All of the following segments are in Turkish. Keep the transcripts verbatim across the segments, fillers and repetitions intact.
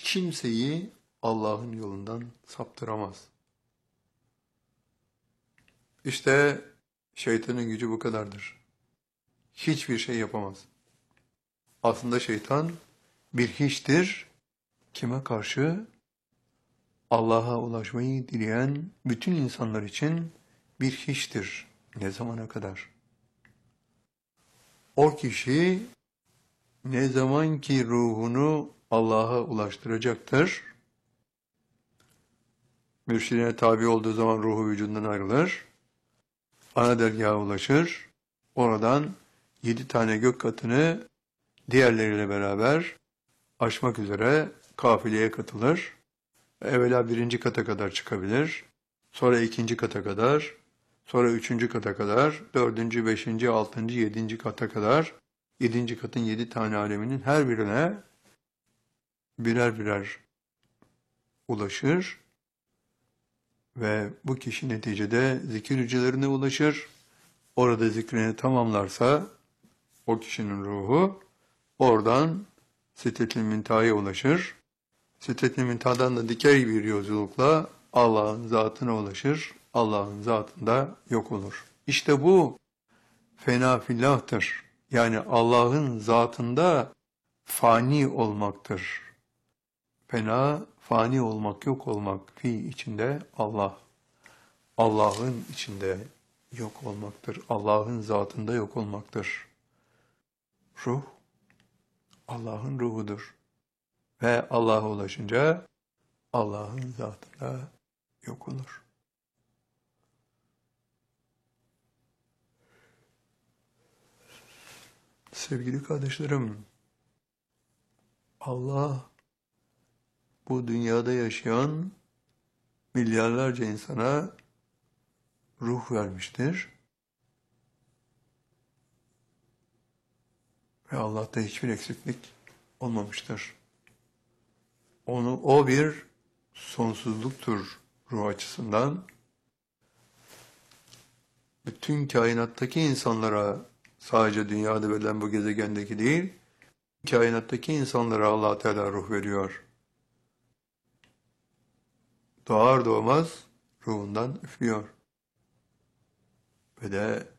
kimseyi Allah'ın yolundan saptıramaz. İşte şeytanın gücü bu kadardır. Hiçbir şey yapamaz. Aslında şeytan bir hiçtir. Kime karşı? Allah'a ulaşmayı dileyen bütün insanlar için bir hiçtir. Ne zamana kadar? O kişi ne zaman ki ruhunu Allah'a ulaştıracaktır, mürşidine tabi olduğu zaman ruhu vücudundan ayrılır, ana dergaha ulaşır, oradan yedi tane gök katını diğerleriyle beraber aşmak üzere kafileye katılır. Evvela birinci kata kadar çıkabilir, sonra ikinci kata kadar, sonra üçüncü kata kadar, dördüncü, beşinci, altıncı, yedinci kata kadar, yedinci katın yedi tane aleminin her birine birer birer ulaşır ve bu kişi neticede zikir hücrelerine ulaşır. Orada zikrini tamamlarsa o kişinin ruhu oradan Sidret-i Münteha'ya ulaşır. Sidret-i Münteha'dan da dikey bir yolculukla Allah'ın zatına ulaşır. Allah'ın zatında yok olur. İşte bu fena fillahtır. Yani Allah'ın zatında fani olmaktır. Fena, fani olmak, yok olmak, fi içinde Allah. Allah'ın içinde yok olmaktır. Allah'ın zatında yok olmaktır. Ruh, Allah'ın ruhudur. Ve Allah'a ulaşınca Allah'ın zatında yok olur. Sevgili kardeşlerim, Allah bu dünyada yaşayan milyarlarca insana ruh vermiştir. Ve Allah'ta hiçbir eksiklik olmamıştır. Onu, o bir sonsuzluktur ruh açısından. Bütün kainattaki insanlara, sadece dünyada verilen bu gezegendeki değil, kainattaki insanlara Allah Teala ruh veriyor. Doğar doğmaz ruhundan üflüyor. Ve de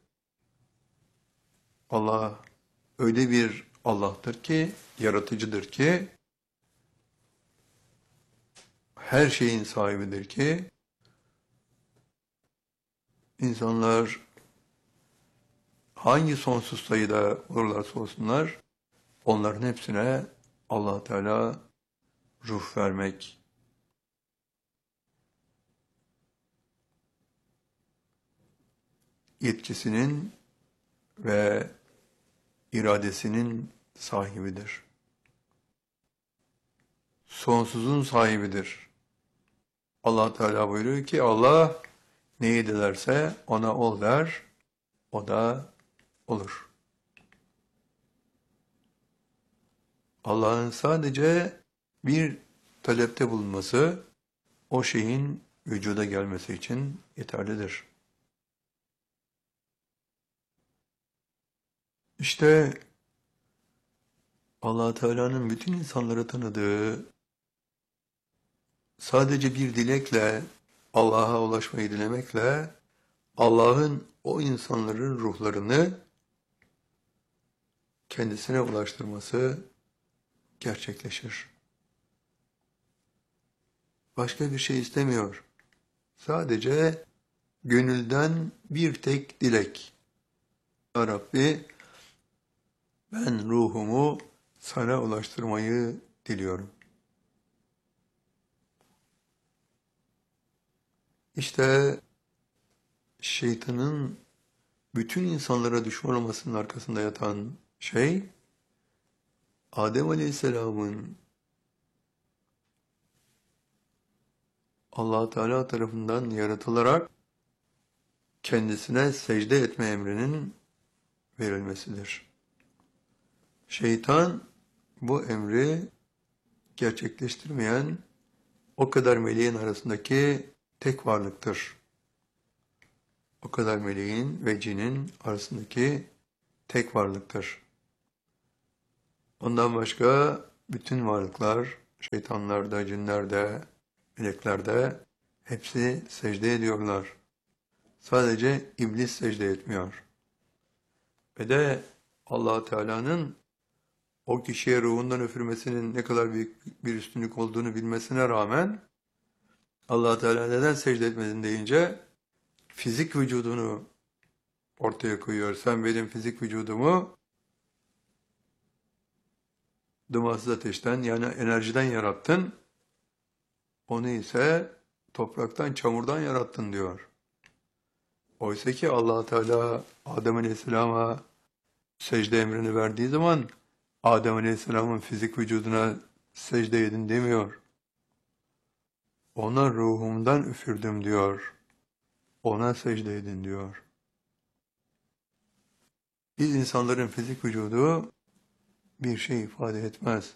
Allah öyle bir Allah'tır ki, yaratıcıdır ki, her şeyin sahibidir ki, insanlar hangi sonsuz sayıda olurlarsa olsunlar, onların hepsine Allah Teala ruh vermek yetkisinin ve iradesinin sahibidir. Sonsuzun sahibidir. Allah Teala buyuruyor ki Allah neyi dilerse ona ol der, o da olur. Allah'ın sadece bir talepte bulunması o şeyin vücuda gelmesi için yeterlidir. İşte Allah Teala'nın bütün insanlara tanıdığı sadece bir dilekle Allah'a ulaşmayı dilemekle Allah'ın o insanların ruhlarını kendisine ulaştırması gerçekleşir. Başka bir şey istemiyor. Sadece gönülden bir tek dilek. Ya Rabbi, ben ruhumu sana ulaştırmayı diliyorum. İşte şeytanın bütün insanlara düşman olmasının arkasında yatan şey, Adem Aleyhisselam'ın Allah Teala tarafından yaratılarak kendisine secde etme emrinin verilmesidir. Şeytan bu emri gerçekleştirmeyen o kadar meleğin arasındaki tek varlıktır. O kadar meleğin ve cinin arasındaki tek varlıktır. Ondan başka bütün varlıklar şeytanlar da, cinler de, melekler de hepsi secde ediyorlar. Sadece iblis secde etmiyor. Ve de Allah Teala'nın o kişiye ruhundan üfürmesinin ne kadar büyük bir üstünlük olduğunu bilmesine rağmen Allah Teala neden secde etmedin deyince fizik vücudunu ortaya koyuyor. Sen benim fizik vücudumu dumansız ateşten yani enerjiden yarattın. Onu ise topraktan, çamurdan yarattın diyor. Oysa ki Allah Teala Adem Aleyhisselam'a secde emrini verdiği zaman Adem Aleyhisselam'ın fizik vücuduna secde edin demiyor. Ona ruhumdan üfürdüm diyor. Ona secde edin diyor. Biz insanların fizik vücudu bir şey ifade etmez.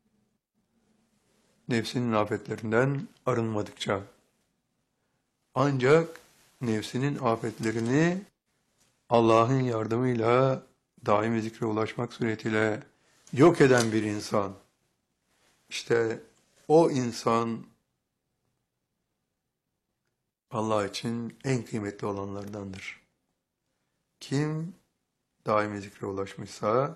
Nefsinin afetlerinden arınmadıkça. Ancak nefsinin afetlerini Allah'ın yardımıyla daimi zikre ulaşmak suretiyle yok eden bir insan, işte o insan Allah için en kıymetli olanlardandır. Kim daimi zikre ulaşmışsa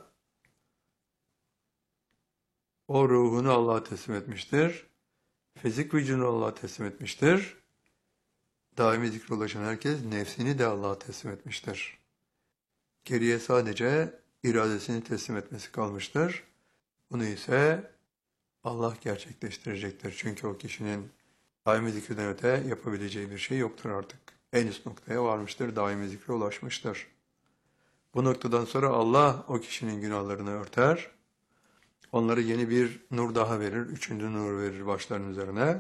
o ruhunu Allah'a teslim etmiştir. Fizik vücudunu Allah'a teslim etmiştir. Daimi zikre ulaşan herkes nefsini de Allah'a teslim etmiştir. Geriye sadece iradesini teslim etmesi kalmıştır. Bunu ise Allah gerçekleştirecektir. Çünkü o kişinin daimi zikrden öte yapabileceği bir şey yoktur artık. En üst noktaya varmıştır, daimi zikre ulaşmıştır. Bu noktadan sonra Allah o kişinin günahlarını örter. Onlara yeni bir nur daha verir, üçüncü nur verir başlarının üzerine.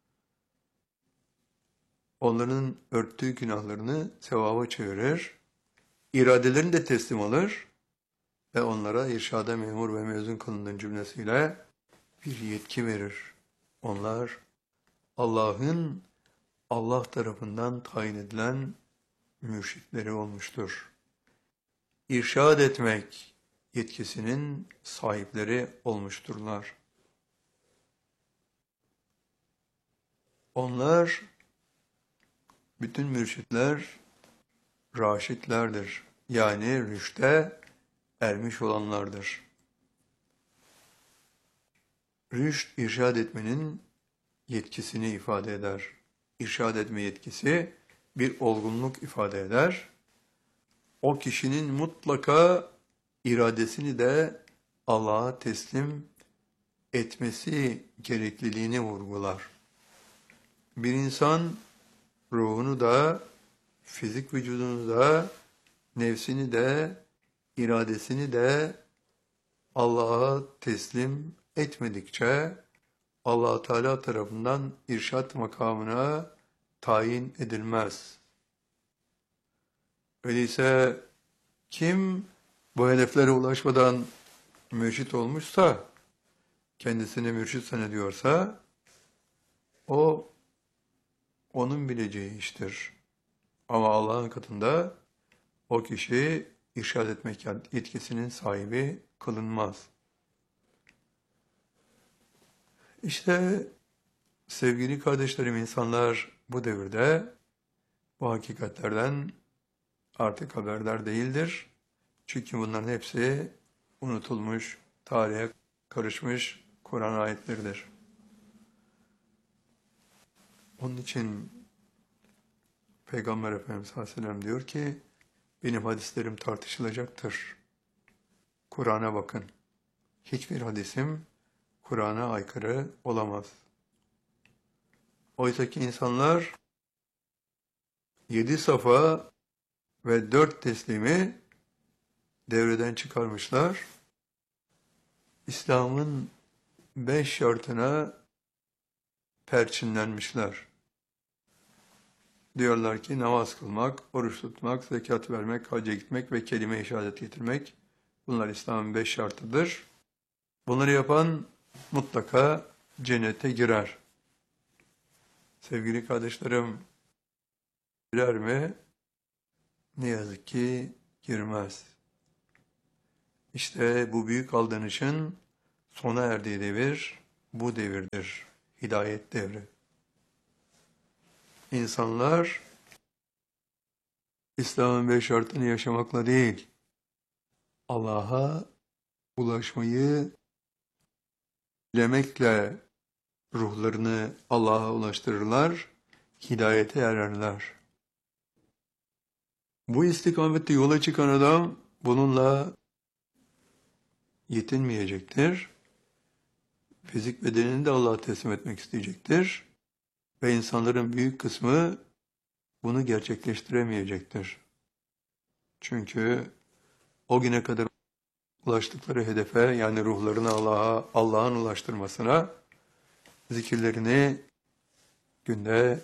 Onların örttüğü günahlarını sevaba çevirir. İradelerini de teslim alır ve onlara irşada memur ve mezun kılındığın cümlesiyle bir yetki verir. Onlar Allah'ın Allah tarafından tayin edilen mürşitleri olmuştur. İrşad etmek yetkisinin sahipleri olmuşturlar. Onlar, bütün mürşitler raşitlerdir. Yani rüşte ermiş olanlardır. Rüşt, irşad etmenin yetkisini ifade eder. İrşad etme yetkisi bir olgunluk ifade eder. O kişinin mutlaka iradesini de Allah'a teslim etmesi gerekliliğini vurgular. Bir insan ruhunu da, fizik vücudunu da, nefsini de, iradesini de Allah'a teslim etmedikçe Allah Teala tarafından irşat makamına tayin edilmez. Öyleyse kim bu hedeflere ulaşmadan mürşit olmuşsa, kendisini mürşit zannediyorsa, o onun bileceği iştir. Ama Allah'ın katında o kişi irşad etmek yetkisinin sahibi kılınmaz. İşte sevgili kardeşlerim, insanlar bu devirde bu hakikatlerden artık haberdar değildir. Çünkü bunların hepsi unutulmuş, tarihe karışmış Kur'an ayetleridir. Onun için Peygamber Efendimiz sallallahu aleyhi ve sellem diyor ki, benim hadislerim tartışılacaktır. Kur'an'a bakın. Hiçbir hadisim Kur'an'a aykırı olamaz. Oysa ki insanlar yedi safa ve dört teslimi devreden çıkarmışlar. İslam'ın beş şartına perçinlenmişler. Diyorlar ki namaz kılmak, oruç tutmak, zekat vermek, hacca gitmek ve kelime-i şehadet getirmek. Bunlar İslam'ın beş şartıdır. Bunları yapan mutlaka cennete girer. Sevgili kardeşlerim, girer mi? Ne yazık ki girmez. İşte bu büyük aldanışın sona erdiği devir bu devirdir. Hidayet devri. İnsanlar İslam'ın beş şartını yaşamakla değil, Allah'a ulaşmayı dilemekle ruhlarını Allah'a ulaştırırlar, hidayete ererler. Bu istikamette yola çıkan adam bununla yetinmeyecektir. Fizik bedenini de Allah'a teslim etmek isteyecektir. Ve insanların büyük kısmı bunu gerçekleştiremeyecektir. Çünkü o güne kadar ulaştıkları hedefe, yani ruhlarını Allah'a, Allah'ın ulaştırmasına, zikirlerini günde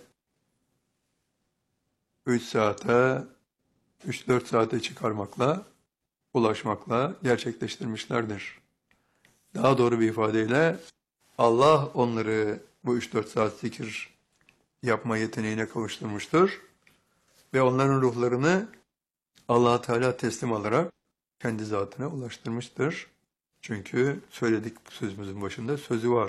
üç saate, üç dört saate çıkarmakla, ulaşmakla gerçekleştirmişlerdir. Daha doğru bir ifadeyle Allah onları bu üç dört saat zikir yapma yeteneğine kavuşturmuştur ve onların ruhlarını Allah Teala teslim alarak kendi zatına ulaştırmıştır. Çünkü söyledik sözümüzün başında sözü var.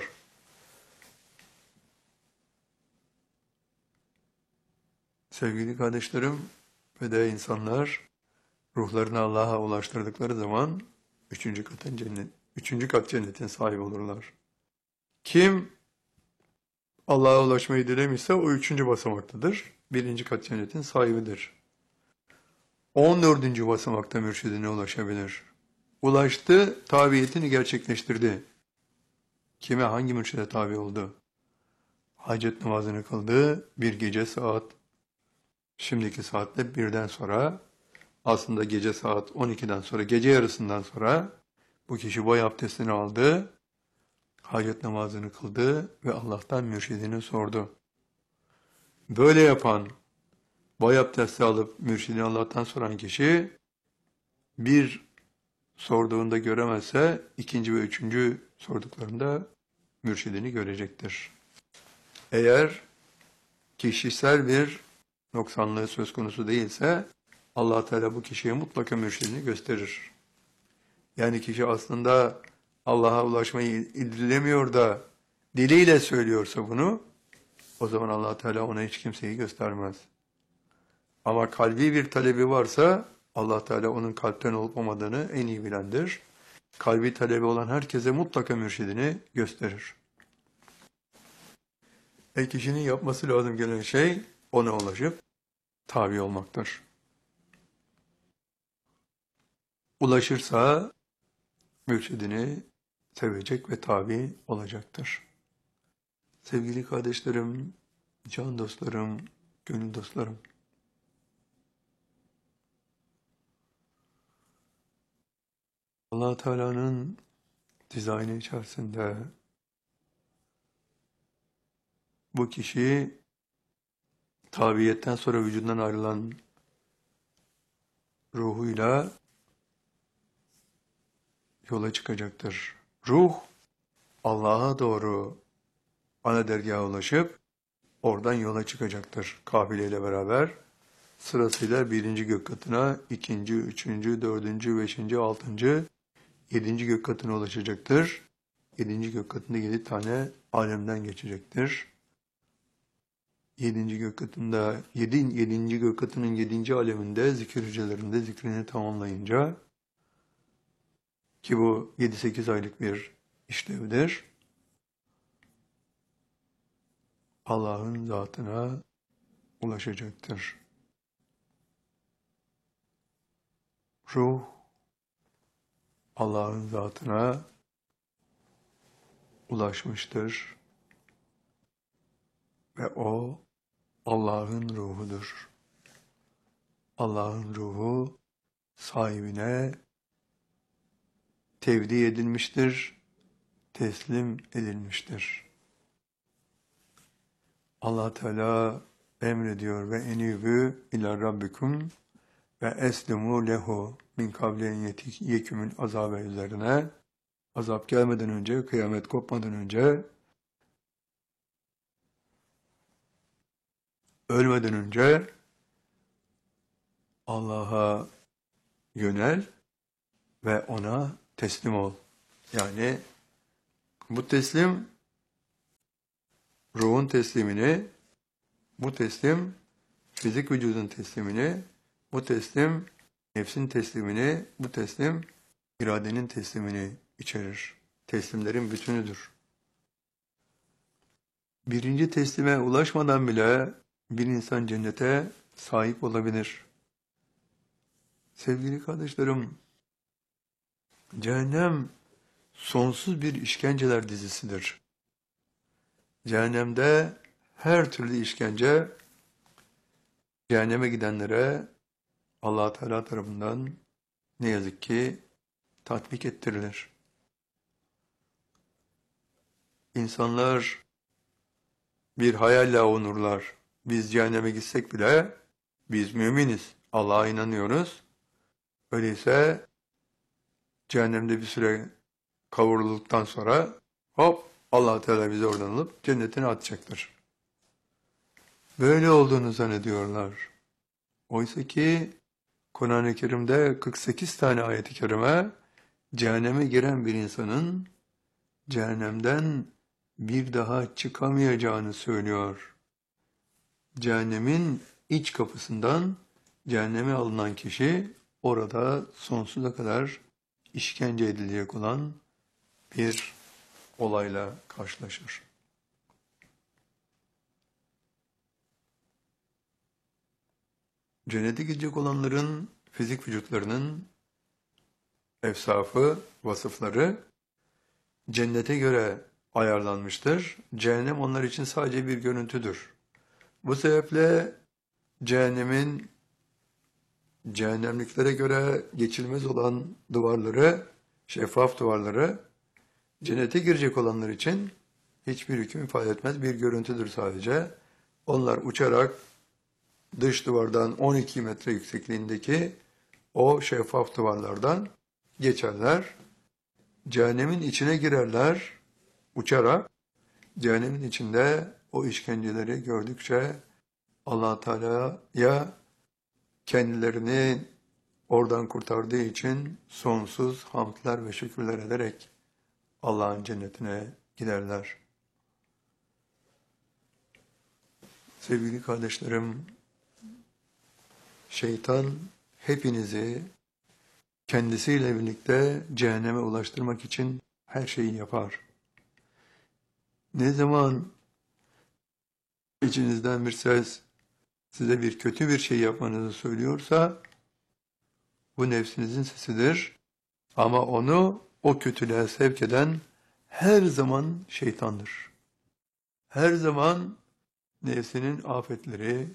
Sevgili kardeşlerim ve de insanlar ruhlarını Allah'a ulaştırdıkları zaman üçüncü katın cennet, üçüncü kat cennetin sahibi olurlar. Kim Allah'a ulaşmayı dilemişse o üçüncü basamaktadır. Birinci kat cennetin sahibidir. On dördüncü basamakta mürşidine ulaşabilir. Ulaştı, tabiyetini gerçekleştirdi. Kime, hangi mürşide tabi oldu? Hacet namazını kıldı, bir gece saat, şimdiki saatte birden sonra, aslında gece saat on ikiden sonra, gece yarısından sonra bu kişi boy abdestini aldı, hacet namazını kıldı ve Allah'tan mürşidini sordu. Böyle yapan, boy abdesti alıp mürşidini Allah'tan soran kişi, bir sorduğunda göremezse, ikinci ve üçüncü sorduklarında mürşidini görecektir. Eğer kişisel bir noksanlığı söz konusu değilse, Allah Teala bu kişiye mutlaka mürşidini gösterir. Yani kişi aslında Allah'a ulaşmayı dilemiyor da diliyle söylüyorsa bunu, o zaman Allah Teala ona hiç kimseyi göstermez. Ama kalbi bir talebi varsa Allah Teala onun kalpten olup olmadığını en iyi bilendir. Kalbi talebi olan herkese mutlaka mürşidini gösterir. E kişinin yapması lazım gelen şey ona ulaşıp tabi olmaktır. Ulaşırsa mürşidini sevecek ve tabi olacaktır. Sevgili kardeşlerim, can dostlarım, gönül dostlarım. Allah Teala'nın dizaynı içerisinde bu kişi tabiyetten sonra vücudundan ayrılan ruhuyla yola çıkacaktır. Ruh Allah'a doğru ana dergaha ulaşıp oradan yola çıkacaktır kafileyle beraber. Sırasıyla birinci gök katına, ikinci, üçüncü, dördüncü, beşinci, altıncı, yedinci gök katına ulaşacaktır. Yedinci gök katında yedi tane alemden geçecektir. Yedinci gök katında, yedi, yedinci gök katının yedinci aleminde zikir hücrelerinde zikrini tamamlayınca, ki bu yedi sekiz aylık bir işlevdir, Allah'ın zatına ulaşacaktır. Ruh, Allah'ın zatına ulaşmıştır ve o Allah'ın ruhudur. Allah'ın ruhu sahibine tevdi edilmiştir, teslim edilmiştir. Allah Teala emrediyor ve enibü ila rabbikum ve eslimu lehu min kavlen yekümün azabe üzerine, azap gelmeden önce, kıyamet kopmadan önce, ölmeden önce Allah'a yönel ve ona teslim ol. Yani bu teslim ruhun teslimini, bu teslim fizik vücudun teslimini, bu teslim nefsin teslimini, bu teslim iradenin teslimini içerir. Teslimlerin bütünüdür. Birinci teslime ulaşmadan bile bir insan cennete sahip olabilir. Sevgili kardeşlerim, cehennem sonsuz bir işkenceler dizisidir. Cehennemde her türlü işkence cehenneme gidenlere Allah Teala tarafından ne yazık ki tatbik ettirilir. İnsanlar bir hayalle avunurlar. Biz cehenneme gitsek bile biz müminiz, Allah'a inanıyoruz. Öyleyse cehennemde bir süre kavrulduktan sonra hop Allah Teala bizi oradan alıp cennetine atacaktır. Böyle olduğunu zannediyorlar. Oysa ki Kur'an-ı Kerim'de kırk sekiz tane ayet-i kerime cehenneme giren bir insanın cehennemden bir daha çıkamayacağını söylüyor. Cehennemin iç kapısından cehenneme alınan kişi orada sonsuza kadar işkence edilecek olan bir olayla karşılaşır. Cennete gidecek olanların fizik vücutlarının efsafı, vasıfları cennete göre ayarlanmıştır. Cehennem onlar için sadece bir görüntüdür. Bu sebeple cehennemin cehennemliklere göre geçilmez olan duvarları, şeffaf duvarları, cennete girecek olanlar için hiçbir hüküm ifade etmez, bir görüntüdür sadece. Onlar uçarak dış duvardan on iki metre yüksekliğindeki o şeffaf duvarlardan geçerler. Cehennemin içine girerler uçarak. Cehennemin içinde o işkenceleri gördükçe Allah Teala'ya kendilerini oradan kurtardığı için sonsuz hamdler ve şükürler ederek Allah'ın cennetine giderler. Sevgili kardeşlerim, şeytan hepinizi kendisiyle birlikte cehenneme ulaştırmak için her şeyi yapar. Ne zaman içinizden bir ses size bir kötü bir şey yapmanızı söylüyorsa, bu nefsinizin sesidir. Ama onu o kötülüğe sevk eden her zaman şeytandır. Her zaman nefsinin afetleri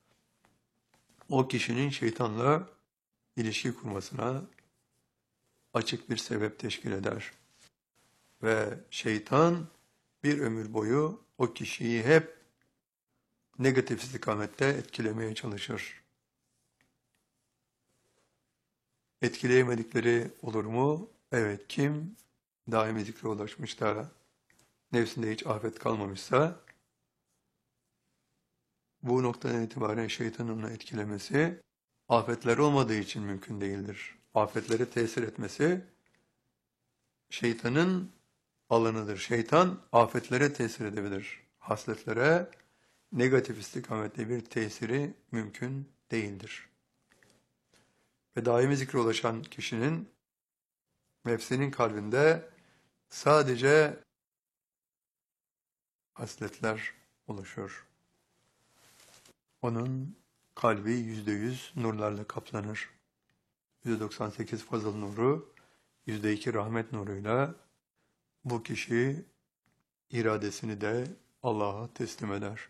o kişinin şeytanla ilişki kurmasına açık bir sebep teşkil eder. Ve şeytan bir ömür boyu o kişiyi hep negatif istikamette etkilemeye çalışır. Etkileyemedikleri olur mu? Evet, kim daimi zikre ulaşmış da nefsinde hiç afet kalmamışsa bu noktadan itibaren şeytanın onu etkilemesi afetler olmadığı için mümkün değildir. Afetlere tesir etmesi şeytanın alanıdır. Şeytan afetlere tesir edebilir. Hasletlere negatif istikamette bir tesiri mümkün değildir. Ve daimi zikre ulaşan kişinin nefsinin kalbinde sadece hasletler oluşur. Onun kalbi yüzde yüz nurlarla kaplanır. yüzde doksan sekiz fazıl nuru, yüzde iki rahmet nuruyla bu kişi iradesini de Allah'a teslim eder.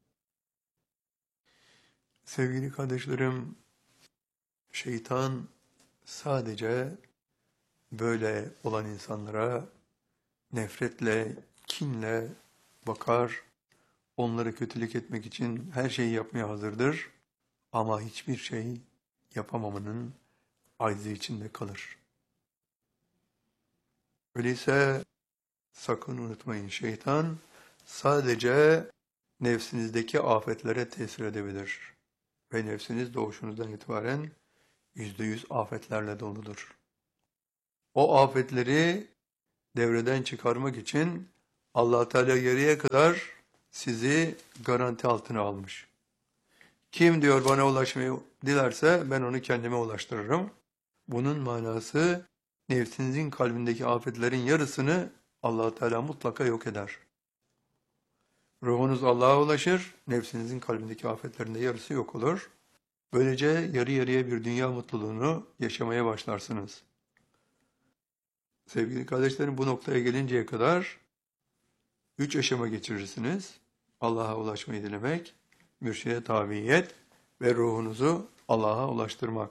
Sevgili kardeşlerim, şeytan sadece böyle olan insanlara nefretle, kinle bakar, onları kötülük etmek için her şeyi yapmaya hazırdır ama hiçbir şey yapamamanın aczi içinde kalır. Öyleyse sakın unutmayın, şeytan sadece nefsinizdeki afetlere tesir edebilir ve nefsiniz doğuşunuzdan itibaren yüzde yüz afetlerle doludur. O afetleri devreden çıkarmak için Allah Teala yarıya kadar sizi garanti altına almış. Kim diyor bana ulaşmayı dilerse ben onu kendime ulaştırırım. Bunun manası nefsinizin kalbindeki afetlerin yarısını Allah Teala mutlaka yok eder. Ruhunuz Allah'a ulaşır, nefsinizin kalbindeki afetlerin de yarısı yok olur. Böylece yarı yarıya bir dünya mutluluğunu yaşamaya başlarsınız. Sevgili kardeşlerim, bu noktaya gelinceye kadar üç aşama geçirirsiniz. Allah'a ulaşmayı dilemek, mürşide tabiyet ve ruhunuzu Allah'a ulaştırmak.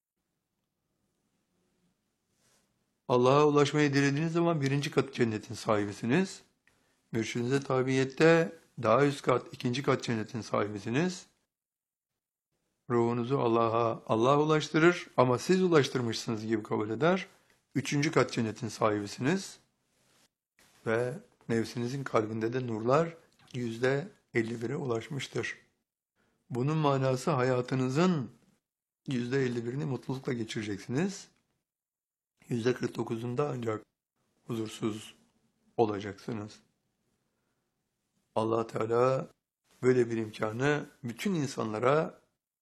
Allah'a ulaşmayı dilediğiniz zaman birinci kat cennetin sahibisiniz. Mürşidinize tabiyette daha üst kat, ikinci kat cennetin sahibisiniz. Ruhunuzu Allah'a Allah ulaştırır ama siz ulaştırmışsınız gibi kabul eder. Üçüncü kat cennetin sahibisiniz. Ve nefsinizin kalbinde de nurlar yüzde elli bire ulaşmıştır. Bunun manası hayatınızın yüzde elli birini mutlulukla geçireceksiniz. yüzde kırk dokuzunda ancak huzursuz olacaksınız. Allah Teala böyle bir imkanı bütün insanlara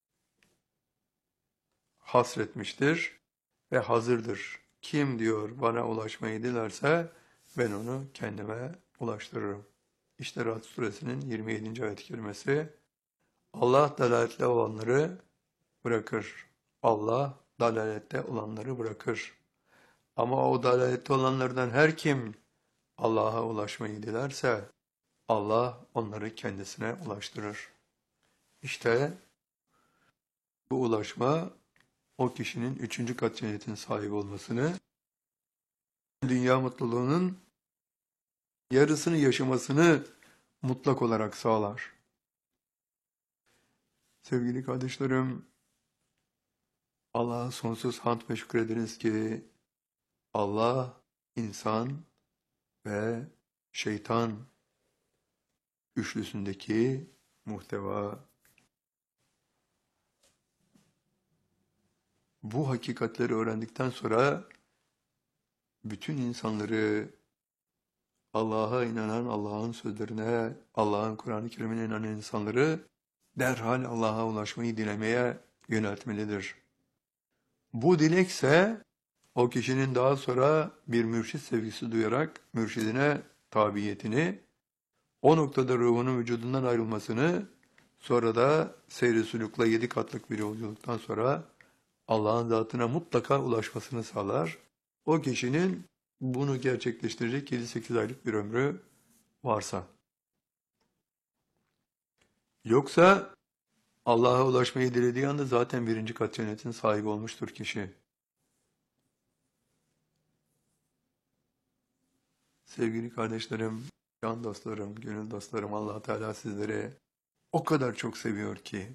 hasretmiştir ve hazırdır. Kim diyor bana ulaşmayı dilerse ben onu kendime ulaştırırım. İşte Ra'd suresinin yirmi yedinci ayet-i kerimesi. Allah dalalette olanları bırakır. Allah dalalette olanları bırakır. Ama o dalalette olanlardan her kim Allah'a ulaşmayı dilerse Allah onları kendisine ulaştırır. İşte bu ulaşma o kişinin üçüncü kat cennetin sahibi olmasını, dünya mutluluğunun yarısını yaşamasını mutlak olarak sağlar. Sevgili kardeşlerim, Allah'a sonsuz hamd ve şükrediniz ki Allah, insan ve şeytan üçlüsündeki muhteva. Bu hakikatleri öğrendikten sonra bütün insanları Allah'a inanan, Allah'ın sözlerine, Allah'ın Kur'an-ı Kerim'ine inanan insanları derhal Allah'a ulaşmayı dilemeye yöneltmelidir. Bu dilekse o kişinin daha sonra bir mürşit sevgisi duyarak mürşidine tabiyetini, o noktada ruhunun vücudundan ayrılmasını, sonra da seyri sülükle yedi katlık bir yolculuktan sonra Allah'ın zatına mutlaka ulaşmasını sağlar. O kişinin bunu gerçekleştirecek yedi sekiz aylık bir ömrü varsa. Yoksa Allah'a ulaşmayı dilediği anda zaten birinci kat cennetin sahibi olmuştur kişi. Sevgili kardeşlerim, can dostlarım, gönül dostlarım, Allah Teala sizleri o kadar çok seviyor ki,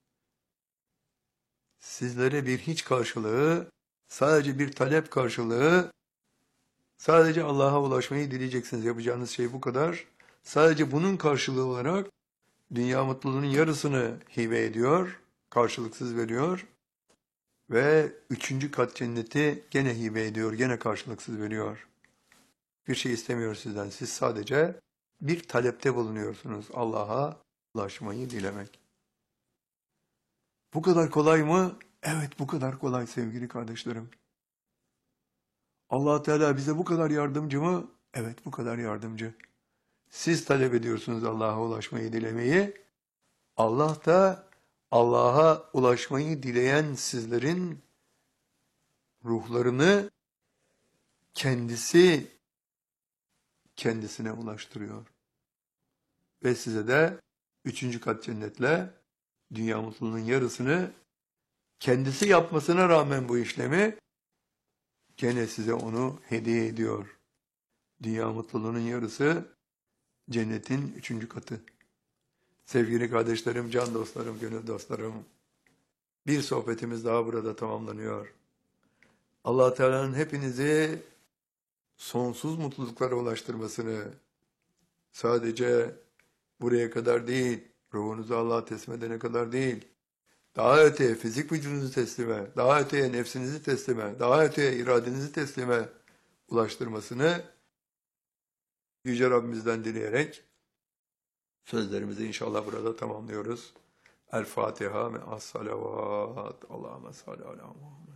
sizlere bir hiç karşılığı, sadece bir talep karşılığı, sadece Allah'a ulaşmayı dileyeceksiniz. Yapacağınız şey bu kadar. Sadece bunun karşılığı olarak dünya mutluluğunun yarısını hibe ediyor, karşılıksız veriyor ve üçüncü kat cenneti gene hibe ediyor, gene karşılıksız veriyor. Bir şey istemiyor sizden. Siz sadece bir talepte bulunuyorsunuz. Allah'a ulaşmayı dilemek. Bu kadar kolay mı? Evet, bu kadar kolay sevgili kardeşlerim. Allah Teala bize bu kadar yardımcı mı? Evet, bu kadar yardımcı. Siz talep ediyorsunuz Allah'a ulaşmayı dilemeyi. Allah da Allah'a ulaşmayı dileyen sizlerin ruhlarını kendisi kendisine ulaştırıyor. Ve size de üçüncü kat cennetle dünya mutluluğunun yarısını kendisi yapmasına rağmen bu işlemi gene size onu hediye ediyor. Dünya mutluluğunun yarısı cennetin üçüncü katı. Sevgili kardeşlerim, can dostlarım, gönül dostlarım, bir sohbetimiz daha burada tamamlanıyor. Allah Teala'nın hepinizi sonsuz mutluluklara ulaştırmasını, sadece buraya kadar değil, ruhunuzu Allah'a teslim edene kadar değil, daha öteye fizik vücudunuzu teslime, daha öteye nefsinizi teslime, daha öteye iradenizi teslime ulaştırmasını Yüce Rabbimizden dileyerek Sözlerimizi inşallah burada tamamlıyoruz. El Fatiha ve as salavat. Allahümme salli ala Muhammed.